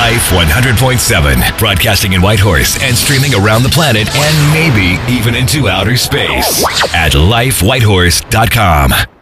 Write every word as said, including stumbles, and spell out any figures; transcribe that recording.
Life one hundred point seven, broadcasting in Whitehorse and streaming around the planet and maybe even into outer space at life whitehorse dot com.